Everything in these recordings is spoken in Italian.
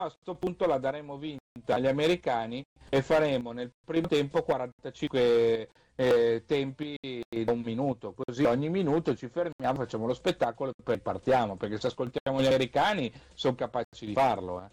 a sto punto la daremo vinta agli americani e faremo nel primo tempo 45 tempi da un minuto, così ogni minuto ci fermiamo, facciamo lo spettacolo e poi partiamo, perché se ascoltiamo gli americani sono capaci di farlo.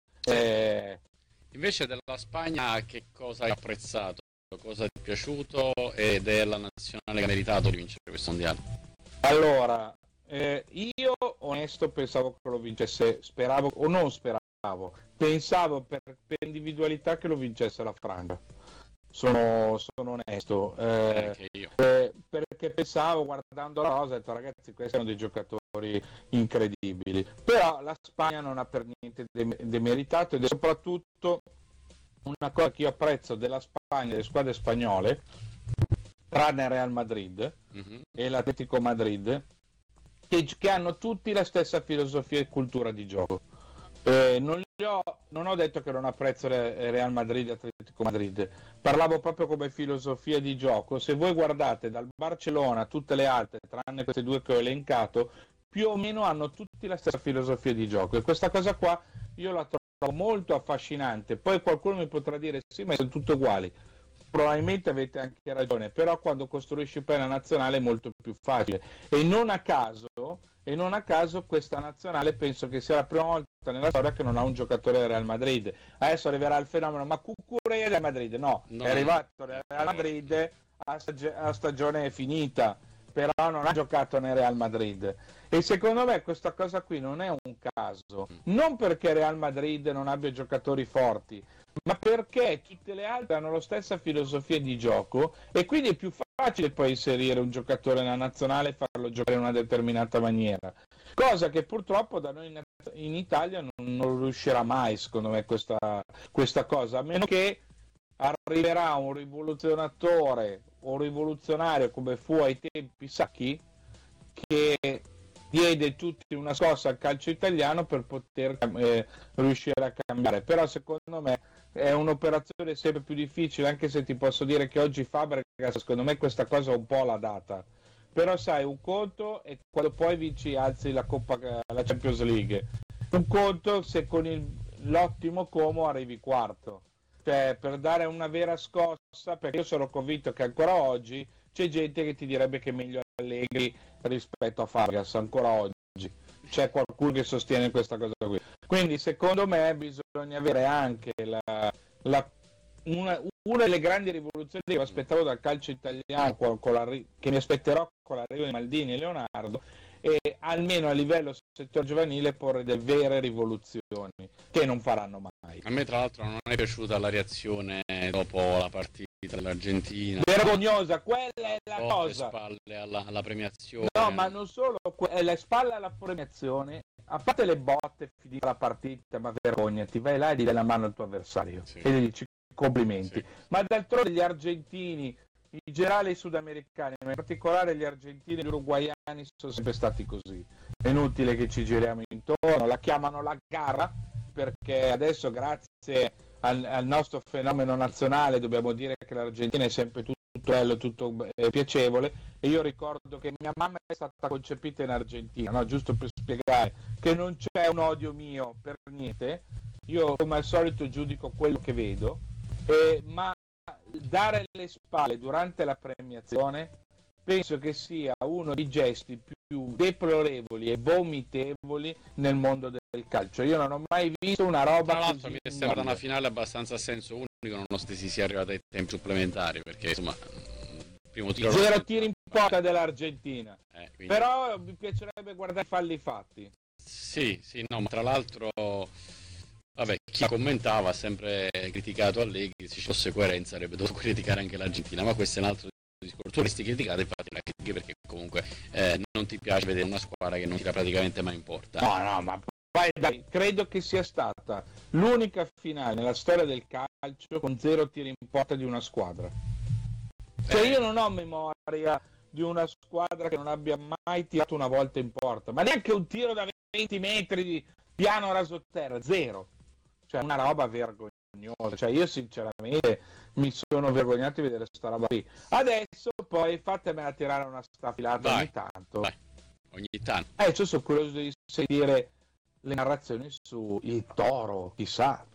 Invece della Spagna che cosa hai apprezzato, cosa ti è piaciuto ed è la nazionale che ha meritato di vincere questo mondiale? Allora, io onesto pensavo che lo vincesse, speravo o non speravo, pensavo per individualità che lo vincesse la Francia. Sono onesto, Anche io. perché pensavo, guardando la rosa, ho detto ragazzi, questi sono dei giocatori incredibili, però la Spagna non ha per niente demeritato, ed è soprattutto una cosa che io apprezzo della Spagna, delle squadre spagnole, tranne Real Madrid e l'Atletico Madrid, che hanno tutti la stessa filosofia e cultura di gioco. Non ho detto che non apprezzo Real Madrid e Atletico Madrid, parlavo proprio come filosofia di gioco. Se voi guardate dal Barcellona a tutte le altre, tranne queste due che ho elencato, più o meno hanno tutti la stessa filosofia di gioco, e questa cosa qua io la trovo molto affascinante. Poi qualcuno mi potrà dire sì, ma sono tutte uguali. Probabilmente avete anche ragione, però quando costruisci poi la nazionale è molto più facile, e non a caso questa nazionale penso che sia la prima volta nella storia che non ha un giocatore del Real Madrid. Adesso arriverà il fenomeno, ma Cucurella del Real Madrid no, è arrivato nel Real Madrid a stagione finita, però non ha giocato nel Real Madrid, e secondo me questa cosa qui non è un caso, non perché Real Madrid non abbia giocatori forti, ma perché tutte le altre hanno la stessa filosofia di gioco, e quindi è più facile poi inserire un giocatore nella nazionale e farlo giocare in una determinata maniera, cosa che purtroppo da noi in Italia non riuscirà mai, secondo me, questa cosa, a meno che arriverà un rivoluzionatore o rivoluzionario come fu ai tempi Sacchi, che diede tutti una scossa al calcio italiano per poter riuscire a cambiare. Però secondo me è un'operazione sempre più difficile, anche se ti posso dire che oggi Fabregas secondo me questa cosa un po' l'ha data, però sai, un conto è quando poi vinci, alzi la Champions League, un conto se con l'ottimo Como arrivi quarto, cioè per dare una vera scossa, perché io sono convinto che ancora oggi c'è gente che ti direbbe che è meglio Allegri rispetto a Fabregas, ancora oggi c'è qualcuno che sostiene questa cosa qui, quindi secondo me bisogna avere anche una delle grandi rivoluzioni che mi aspettavo dal calcio italiano, che mi aspetterò con l'arrivo di Maldini e Leonardo, e almeno a livello settore giovanile porre delle vere rivoluzioni che non faranno mai. A me tra l'altro non è piaciuta la reazione dopo la partita dell'Argentina, Vergognosa, quella è la cosa. Le spalle alla premiazione. No, ma non solo, le spalle alla premiazione, a parte le botte finita la partita, ma vergognati, vai là e gli dai la mano al tuo avversario, sì, e gli dici complimenti, sì. Ma d'altronde gli argentini, i generali sudamericani, ma in particolare gli argentini e gli uruguaiani, sono sempre stati così. È inutile che ci giriamo intorno, la chiamano la gara, perché adesso grazie al nostro fenomeno nazionale dobbiamo dire che l'Argentina è sempre tutto bello, tutto piacevole, e io ricordo che mia mamma è stata concepita in Argentina, no? Giusto per spiegare che non c'è un odio mio per niente, io come al solito giudico quello che vedo, ma dare le spalle durante la premiazione penso che sia uno dei gesti più deplorevoli e vomitevoli nel mondo del calcio. Io non ho mai visto una roba tra l'altro mi è sembrata una finale abbastanza a senso unico, nonostante si sia arrivati ai tempi supplementari, perché insomma primo tiro zero tiri in porta dell'Argentina, quindi... però mi piacerebbe guardare i falli fatti. Sì, no, ma tra l'altro vabbè, chi commentava ha sempre criticato Allegri, se ci fosse coerenza avrebbe dovuto criticare anche l'Argentina, ma questo è un altro discorso. Tu avresti criticato infatti la critica perché comunque non ti piace vedere una squadra che non tira praticamente mai in porta. No, ma dai, credo che sia stata l'unica finale nella storia del calcio con 0 tiri in porta di una squadra. Cioè io non ho memoria di una squadra che non abbia mai tirato una volta in porta, ma neanche un tiro da 20 metri di piano raso terra, 0. Cioè una roba vergognosa, cioè io sinceramente mi sono vergognato di vedere sta roba qui. Adesso poi fatemela tirare una stafilata ogni tanto. Vai. Ogni tanto. Io sono curioso di sentire le narrazioni su il Toro, chissà,